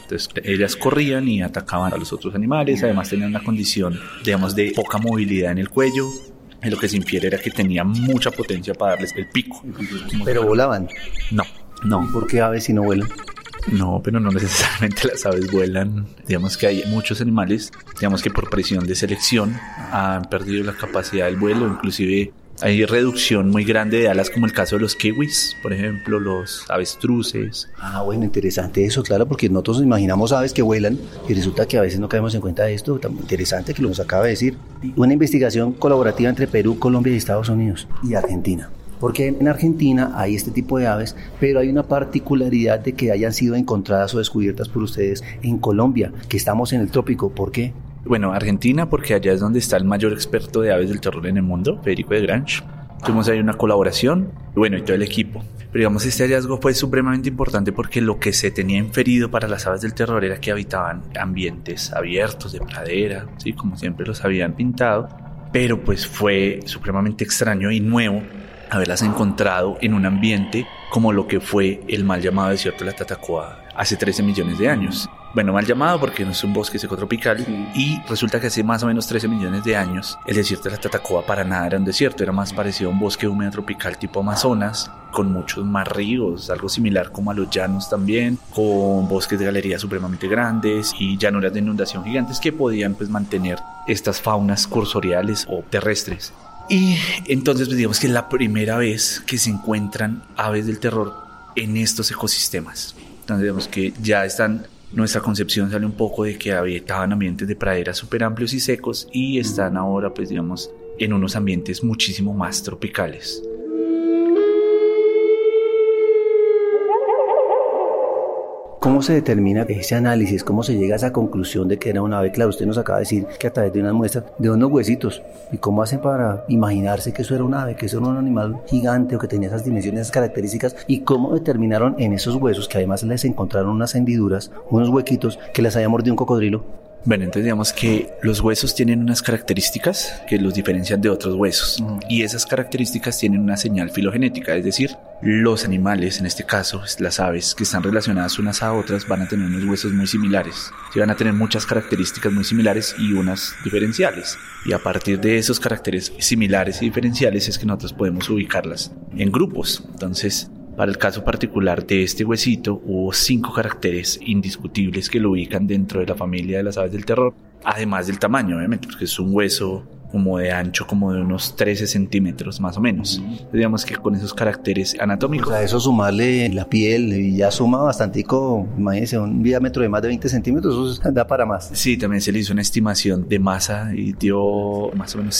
Entonces ellas corrían y atacaban a los otros animales, además tenían una condición, digamos, de poca movilidad en el cuello. Y lo que se infiere era que tenía mucha potencia para darles el pico. ¿Pero volaban? No. ¿Y por qué aves si no vuelan? No, pero no necesariamente las aves vuelan. Digamos que hay muchos animales, digamos que por presión de selección han perdido la capacidad del vuelo, inclusive hay reducción muy grande de alas, como el caso de los kiwis, por ejemplo, los avestruces. Bueno, interesante eso, claro, porque nosotros imaginamos aves que vuelan y resulta que a veces no caemos en cuenta de esto. Tan interesante que lo nos acaba de decir. Una investigación colaborativa entre Perú, Colombia y Estados Unidos y Argentina. Porque en Argentina hay este tipo de aves, pero hay una particularidad de que hayan sido encontradas o descubiertas por ustedes en Colombia, que estamos en el trópico. ¿Por qué? Bueno, Argentina, porque allá es donde está el mayor experto de aves del terror en el mundo, Federico de Grange. Tuvimos ahí una colaboración, y todo el equipo. Pero digamos, este hallazgo fue supremamente importante porque lo que se tenía inferido para las aves del terror era que habitaban ambientes abiertos de pradera, ¿sí? Como siempre los habían pintado, pero pues fue supremamente extraño y nuevo haberlas encontrado en un ambiente como lo que fue el mal llamado desierto de la Tatacoa hace 13 millones de años. Bueno, mal llamado porque no es un bosque secotropical, y resulta que hace más o menos 13 millones de años el desierto de la Tatacoa para nada era un desierto, era más parecido a un bosque húmedo tropical tipo Amazonas, con muchos más ríos, algo similar como a los llanos también, con bosques de galería supremamente grandes y llanuras de inundación gigantes que podían pues mantener estas faunas cursoriales o terrestres. Y entonces pues, digamos que es la primera vez que se encuentran aves del terror en estos ecosistemas. Entonces digamos que ya están, nuestra concepción sale un poco de que habitaban ambientes de pradera súper amplios y secos, y están ahora pues digamos en unos ambientes muchísimo más tropicales. ¿Cómo se determina ese análisis? ¿Cómo se llega a esa conclusión de que era una ave? Claro, usted nos acaba de decir que a través de unas muestras de unos huesitos. ¿Y cómo hacen para imaginarse que eso era un ave, que eso era un animal gigante o que tenía esas dimensiones, esas características? ¿Y cómo determinaron en esos huesos, que además les encontraron unas hendiduras, unos huequitos, que las había mordido un cocodrilo? Bueno, entonces digamos que los huesos tienen unas características que los diferencian de otros huesos, y esas características tienen una señal filogenética, es decir, los animales, en este caso las aves que están relacionadas unas a otras, van a tener unos huesos muy similares, sí, van a tener muchas características muy similares y unas diferenciales, y a partir de esos caracteres similares y diferenciales es que nosotros podemos ubicarlas en grupos. Entonces, para el caso particular de este huesito, hubo 5 caracteres indiscutibles que lo ubican dentro de la familia de las aves del terror, además del tamaño, obviamente, porque es un hueso como de ancho, como de unos 13 centímetros más o menos. Digamos que con esos caracteres anatómicos. O sea, eso sumarle la piel y ya suma bastantico, imagínense, un diámetro de más de 20 centímetros, eso da para más. Sí, también se le hizo una estimación de masa y dio más o menos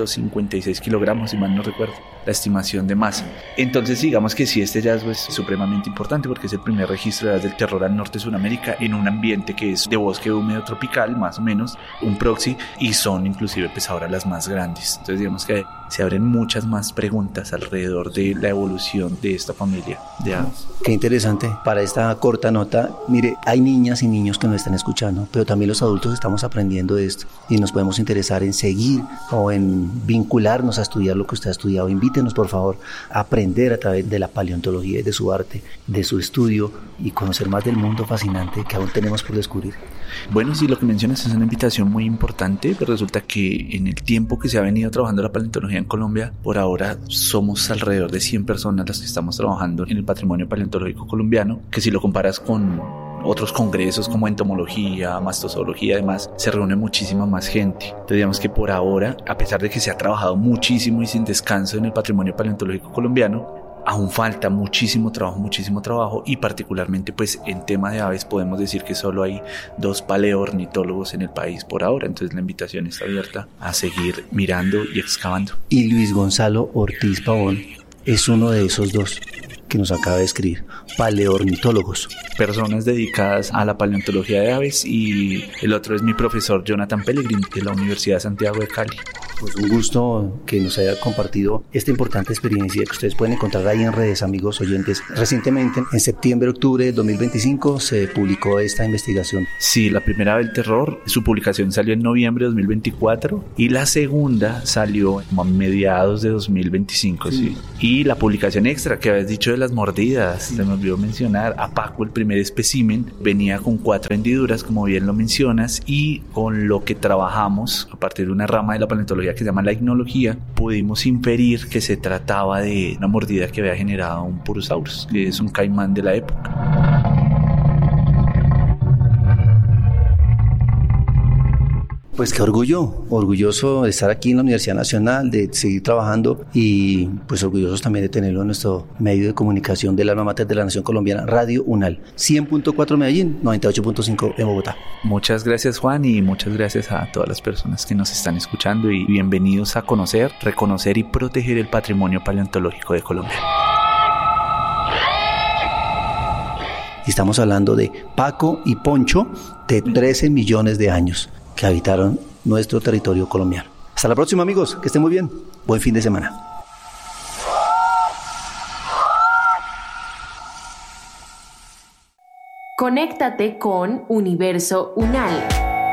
156 kilogramos, si mal no recuerdo, la estimación de masa. Entonces, digamos que sí, este hallazgo es supremamente importante porque es el primer registro de aves del terror al norte de Sudamérica en un ambiente que es de bosque húmedo tropical, más o menos, un proxy, y son inclusive pues ahora las más grandes. Entonces digamos que se abren muchas más preguntas alrededor de la evolución de esta familia de aves. Qué interesante. Para esta corta nota, mire, hay niñas y niños que nos están escuchando, pero también los adultos estamos aprendiendo de esto y nos podemos interesar en seguir o en vincularnos a estudiar lo que usted ha estudiado. Invítenos, por favor, a aprender a través de la paleontología y de su arte, de su estudio, y conocer más del mundo fascinante que aún tenemos por descubrir. Bueno, sí, lo que mencionas es una invitación muy importante, pero resulta que en el tiempo que se ha venido trabajando la paleontología en Colombia, por ahora somos alrededor de 100 personas las que estamos trabajando en el patrimonio paleontológico colombiano, que si lo comparas con otros congresos como entomología, mastozoología, además, se reúne muchísima más gente. Entonces digamos que por ahora, a pesar de que se ha trabajado muchísimo y sin descanso en el patrimonio paleontológico colombiano, aún falta muchísimo trabajo, y particularmente pues en tema de aves podemos decir que solo hay 2 paleoornitólogos en el país por ahora. Entonces la invitación está abierta a seguir mirando y excavando. Y Luis Gonzalo Ortiz Pavón es uno de esos 2 que nos acaba de escribir, paleoornitólogos. Personas dedicadas a la paleontología de aves, y el otro es mi profesor Jonathan Pellegrin de la Universidad de Santiago de Cali. Pues un gusto que nos haya compartido esta importante experiencia que ustedes pueden encontrar ahí en redes, amigos oyentes. Recientemente, en septiembre-octubre de 2025, se publicó esta investigación. Sí, la primera del terror, su publicación salió en noviembre de 2024 y la segunda salió a mediados de 2025, sí. Y la publicación extra que habías dicho de las mordidas, se me olvidó mencionar, a Paco, el primer espécimen, venía con 4 hendiduras, como bien lo mencionas, y con lo que trabajamos a partir de una rama de la paleontología que se llama la ignología, pudimos inferir que se trataba de una mordida que había generado un Purosaurus, que es un caimán de la época. Pues qué orgulloso de estar aquí en la Universidad Nacional, de seguir trabajando y pues orgullosos también de tenerlo en nuestro medio de comunicación del alma mater de la Nación Colombiana, Radio UNAL, 100.4 Medellín, 98.5 en Bogotá. Muchas gracias, Juan, y muchas gracias a todas las personas que nos están escuchando y bienvenidos a conocer, reconocer y proteger el patrimonio paleontológico de Colombia. Y estamos hablando de Paco y Poncho, de 13 millones de años, que habitaron nuestro territorio colombiano. Hasta la próxima, amigos, que estén muy bien. Buen fin de semana. Conéctate con Universo UNAL.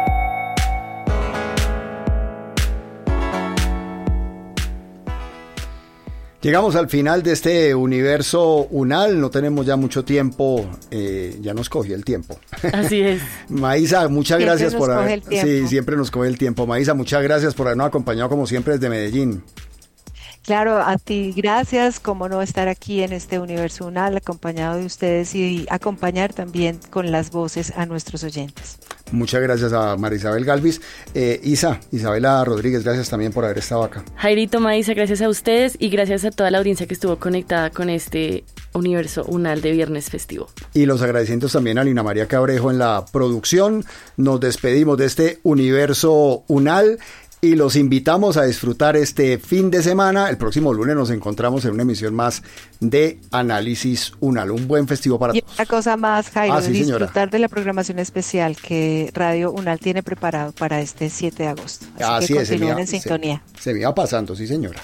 Llegamos al final de este Universo UNAL, no tenemos ya mucho tiempo, ya nos cogió el tiempo. Así es. Maísa, muchas gracias por haber... Sí, siempre nos coge el tiempo. Maísa, muchas gracias por habernos acompañado como siempre desde Medellín. Claro, a ti gracias, cómo no estar aquí en este Universo UNAL acompañado de ustedes y acompañar también con las voces a nuestros oyentes. Muchas gracias a María Isabel Galvis. Isabela Rodríguez, gracias también por haber estado acá. Jairito, Maísa, gracias a ustedes y gracias a toda la audiencia que estuvo conectada con este Universo UNAL de Viernes Festivo. Y los agradecimientos también a Lina María Cabrejo en la producción. Nos despedimos de este Universo UNAL y los invitamos a disfrutar este fin de semana. El próximo lunes nos encontramos en una emisión más de Análisis UNAL. Un buen festivo para todos. Y una cosa más, Jairo, sí, disfrutar señora. de la programación especial que Radio UNAL tiene preparado para este 7 de agosto. Así que continúen en sintonía. Se me iba pasando, sí, señora.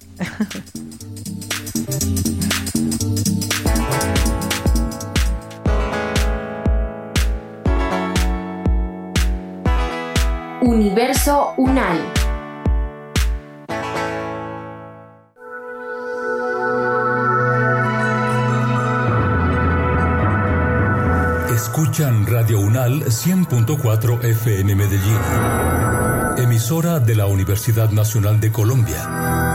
Universo UNAL. Escuchan Radio UNAL 100.4 FM Medellín, emisora de la Universidad Nacional de Colombia.